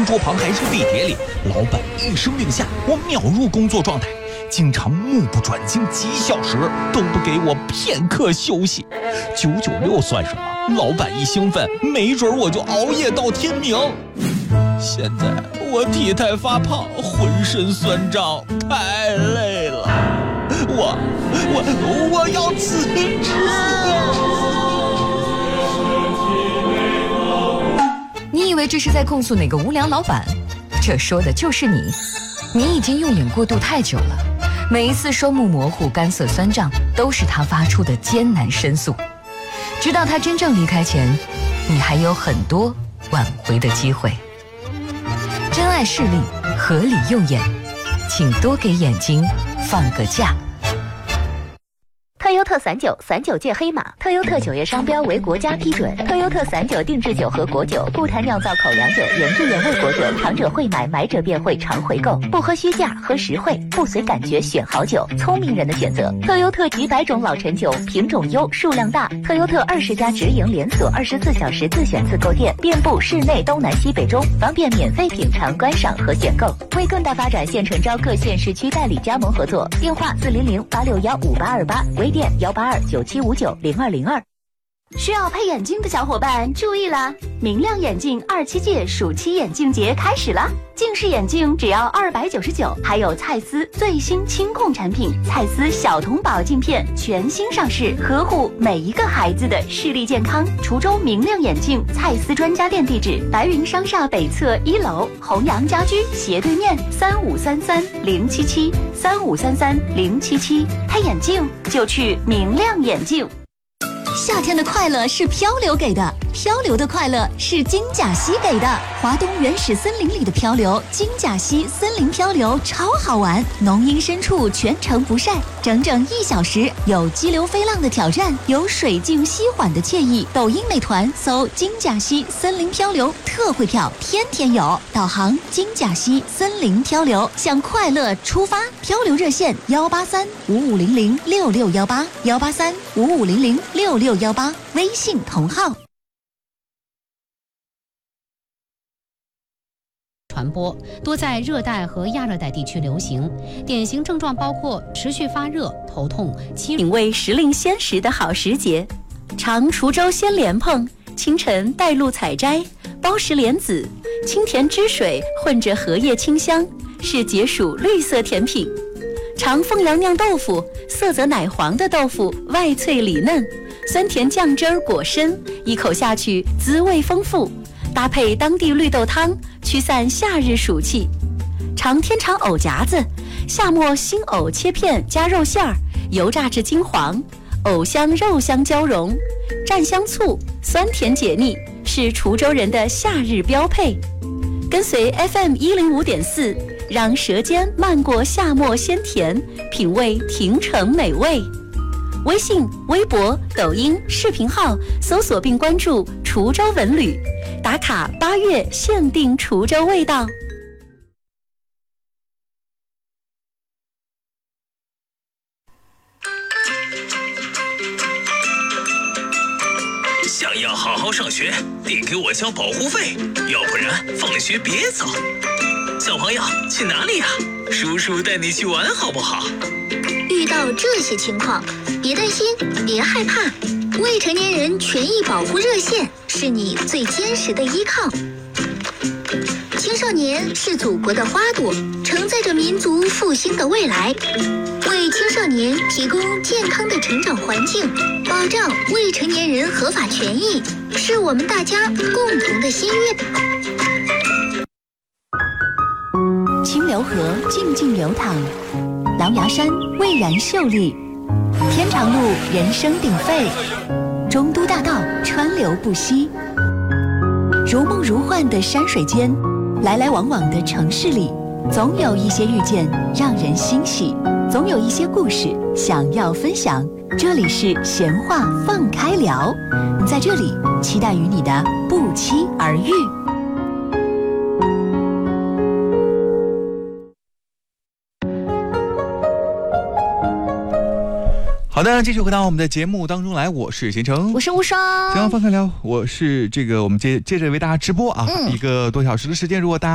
桌旁还是地铁里，老板一声令下，我秒入工作状态，经常目不转睛几小时都不给我片刻休息。996算什么？老板一兴奋，没准我就熬夜到天明。现在我体态发胖，浑身酸胀，太累了。我要辞职。 你以为这是在控诉哪个无良老板？这说的就是你。你已经用眼过度太久了，每一次双目模糊、干涩酸胀，都是他发出的艰难申诉。直到他真正离开前，你还有很多挽回的机会。珍爱视力，合理用眼，请多给眼睛放个假。 特优特39界黑马，特优特9月商标为国家批准。特优特39定制酒和果酒，固坛酿造口粮酒，原汁原味果酒，尝者会买，买者便会常回购。不喝虚价，喝实惠，不随感觉选好酒，聪明人的选择。特优特几百种老陈酒，品种优，数量大。特优特20家直营连锁，24小时自选自购店，遍布市内东南西北中，方便免费品尝、观赏和选购。为更大发展，现诚招各县市区代理加盟合作，电话400-861-5828，微店182-9759-0202。 需要配眼镜的小伙伴注意啦！明亮眼镜27届暑期眼镜节开始啦！近视眼镜只要299，还有蔡司最新清控产品蔡司小童宝镜片全新上市，呵护每一个孩子的视力健康。滁州明亮眼镜蔡司专家店地址：白云商厦北侧1楼，弘阳家居斜对面，3533-077，3533-077。配眼镜就去明亮眼镜。 夏天的快乐是漂流给的，漂流的快乐是金甲溪给的。华东原始森林里的漂流，金甲溪森林漂流超好玩，浓荫深处全程不晒，整整1小时，有激流飞浪的挑战，有水静溪缓的惬意。抖音美团搜金甲溪森林漂流，特惠票天天有，导航金甲溪森林漂流，向快乐出发。漂流热线183-5500-6618，183-5500-6618，微信同号。 传播多在热带和亚热带地区流行，典型症状包括持续发热、头痛、 品味时令鲜食的好时节，尝滁州鲜莲蓬，清晨带露采摘，包实莲子，清甜汁水混着荷叶清香，是解暑绿色甜品。尝凤阳酿豆腐，色泽奶黄的豆腐，外脆里嫩，酸甜酱汁儿果深，一口下去滋味丰富，搭配当地绿豆汤，驱散夏日暑气。尝天长藕夹子，夏末新藕切片加肉馅儿，油炸至金黄，藕香肉香交融，蘸香醋，酸甜解腻，是滁州人的夏日标配。跟随 FM105.4，让舌尖漫过夏末鲜甜，品味亭城美味。微信、微博、抖音、视频号搜索并关注滁州文旅，打卡8月限定滁州味道。 想要好好上学，得给我交保护费，要不然放学别走。小朋友，去哪里呀？叔叔带你去玩好不好？ 遇到这些情况，别担心，别害怕，未成年人权益保护热线是你最坚实的依靠。青少年是祖国的花朵，承载着民族复兴的未来。为青少年提供健康的成长环境，保障未成年人合法权益，是我们大家共同的心愿。 清流河静静流淌，狼牙山蔚然秀丽，天长路人声鼎沸，中都大道川流不息。如梦如幻的山水间，来来往往的城市里，总有一些遇见让人欣喜，总有一些故事想要分享。这里是闲话放开聊，在这里期待与你的不期而遇。 好的，继续回到我们的节目当中来，我是贤成， 我是无双。 闲话放开聊，我是我们接着为大家直播啊，1个多小时的时间，如果大家